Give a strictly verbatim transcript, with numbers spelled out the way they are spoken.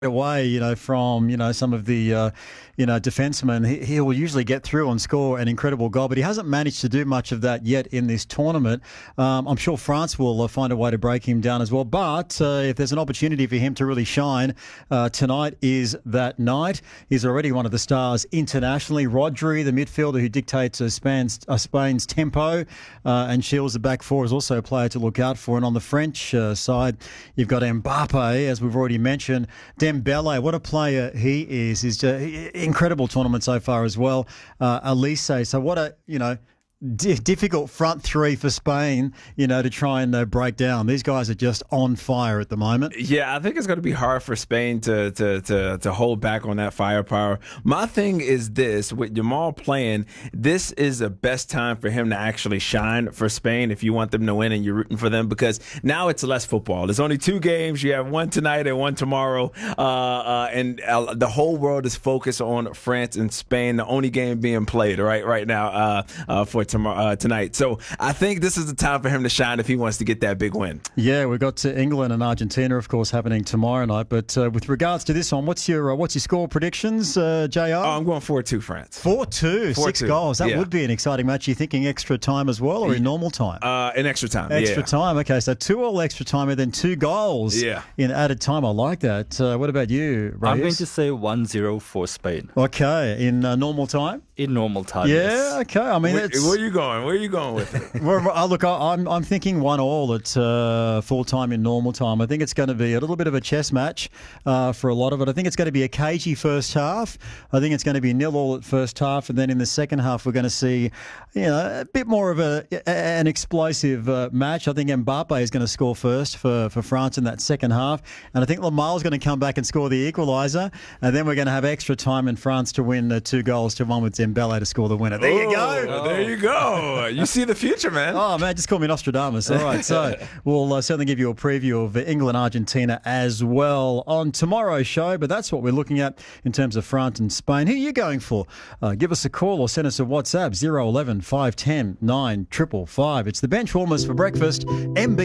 away, you know, from, you know, some of the, uh, you know, defensemen. He, he will usually get through and score an incredible goal, but he hasn't managed to do much of that yet in this tournament. Um, I'm sure France will uh, find a way to break him down as well, but uh, if there's an opportunity for him to really shine, uh, tonight is that night. He's already one of the stars internationally. Rodri, the midfielder who dictates uh, Spain's, uh, Spain's tempo uh, and shields the back four, is also a player to look out for. And on the French uh, side, you've got Mbappe, as we've already mentioned. Dembele, what a player he is. He's just incredible tournament so far as well. Uh, Elise, so what a, you know, D- difficult front three for Spain, you know, to try and uh, break down. These guys are just on fire at the moment. Yeah, I think it's going to be hard for Spain to to to to hold back on that firepower. My thing is this, with Yamal playing, this is the best time for him to actually shine for Spain if you want them to win and you're rooting for them, because now it's less football. There's only two games. You have one tonight and one tomorrow, uh, uh, and uh, the whole world is focused on France and Spain, the only game being played right right now uh, uh, for tomorrow uh, tonight. So I think this is the time for him to shine if he wants to get that big win. Yeah, we've got uh, England and Argentina, of course, happening tomorrow night. But uh, with regards to this one, what's your uh, what's your score predictions, uh, J R? Oh, I'm going four two France. four two, six goals. That yeah. would be an exciting match. Are you thinking extra time as well, or in normal time? Uh, in extra time. Extra yeah. time. Okay, so two all extra time and then two goals yeah. in added time. I like that. Uh, what about you, Reyes? I'm going to say one zero for Spain. Okay, in uh, normal time? In normal time, Yeah, yes. okay. I mean, Where, it's... where are you going? Where are you going with it? well, uh, look, I, I'm I'm thinking one all at uh, full time in normal time. I think it's going to be a little bit of a chess match uh, for a lot of it. I think it's going to be a cagey first half. I think it's going to be nil all at first half, and then in the second half we're going to see, you know, a bit more of a, a an explosive uh, match. I think Mbappe is going to score first for, for France in that second half, and I think Lamal's going to come back and score the equaliser, and then we're going to have extra time in France to win uh, two goals to one with Dembele to score the winner. There you go. Oh, there you go. You see the future, man. Oh, man, just call me Nostradamus. All right, so we'll uh, certainly give you a preview of England-Argentina as well on tomorrow's show, but that's what we're looking at in terms of France and Spain. Who are you going for? Uh, give us a call or send us a WhatsApp, zero eleven five ten nine five five five. It's the Bench Warmers for breakfast. M B